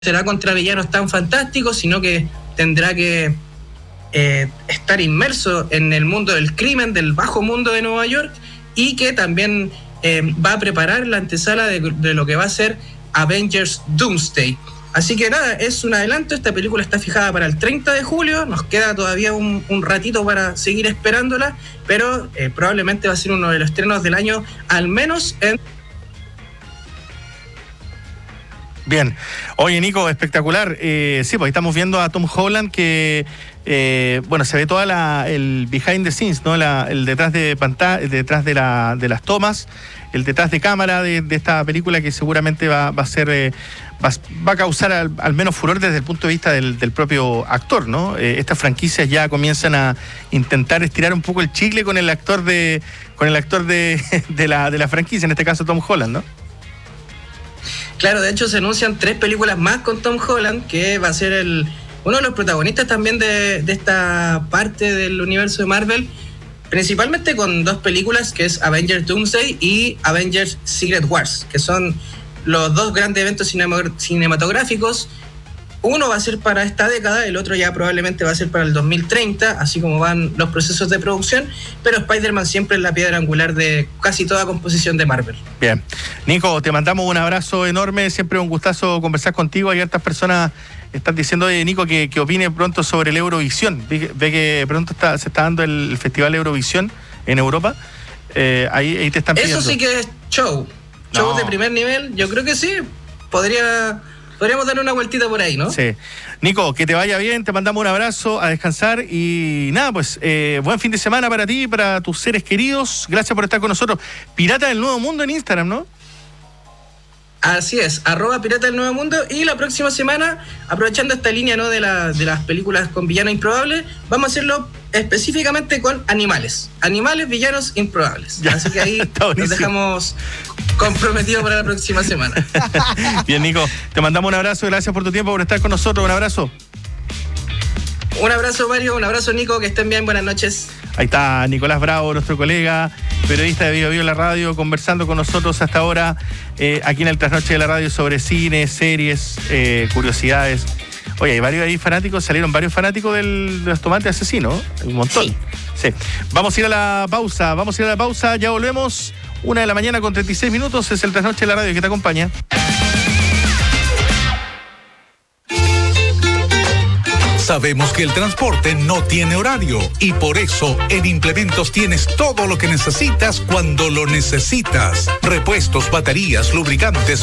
será contra villanos tan fantásticos, sino que tendrá que estar inmerso en el mundo del crimen, del bajo mundo de Nueva York, y que también va a preparar la antesala de lo que va a ser Avengers Doomsday. Así que nada, es un adelanto. Esta película está fijada para el 30 de julio, nos queda todavía un ratito para seguir esperándola, pero probablemente va a ser uno de los estrenos del año, al menos en... Bien. Oye, Nico, espectacular. Sí, pues estamos viendo a Tom Holland que, se ve toda el behind the scenes, ¿no? El detrás de pantalla, detrás de las tomas, el detrás de cámara de esta película, que seguramente va a causar al menos furor desde el punto de vista del propio actor, ¿no? Estas franquicias ya comienzan a intentar estirar un poco el chicle con el actor de la franquicia, en este caso Tom Holland, ¿no? Claro, de hecho se anuncian 3 películas más con Tom Holland, que va a ser uno de los protagonistas también de esta parte del universo de Marvel, principalmente con 2 películas, que es Avengers Doomsday y Avengers Secret Wars, que son los 2 grandes eventos cinematográficos. Uno va a ser para esta década, el otro ya probablemente va a ser para el 2030, así como van los procesos de producción, pero Spider-Man siempre es la piedra angular de casi toda composición de Marvel. Bien. Nico, te mandamos un abrazo enorme, siempre un gustazo conversar contigo. Hay hartas personas están diciendo, Nico, que opine pronto sobre el Eurovisión. Ve que pronto se está dando el Festival Eurovisión en Europa. Ahí te están pidiendo. Eso sí que es show de primer nivel. Yo creo que sí, podríamos dar una vueltita por ahí, ¿no? Sí. Nico, que te vaya bien, te mandamos un abrazo, a descansar y nada, pues buen fin de semana para ti y para tus seres queridos. Gracias por estar con nosotros. Pirata del Nuevo Mundo en Instagram, ¿no? Así es, @Pirata del Nuevo Mundo. Y la próxima semana, aprovechando esta línea, ¿no?, de las películas con villanos improbables, vamos a hacerlo específicamente con animales, villanos improbables. Ya. Así que ahí nos dejamos comprometidos para la próxima semana. Bien, Nico, te mandamos un abrazo, gracias por tu tiempo, por estar con nosotros, un abrazo. Un abrazo, Mario, un abrazo, Nico, que estén bien, buenas noches. Ahí está Nicolás Bravo, nuestro colega, periodista de Bio la Radio, conversando con nosotros hasta ahora aquí en el Trasnoche de la Radio sobre cine, series, curiosidades. Oye, hay varios ahí fanáticos, salieron varios fanáticos de los tomates asesinos, un montón. Sí. Vamos a ir a la pausa, ya volvemos. 1:00 a.m. con 36 minutos, es el Trasnoche de la Radio que te acompaña. Sabemos que el transporte no tiene horario y por eso en Implementos tienes todo lo que necesitas cuando lo necesitas. Repuestos, baterías, lubricantes,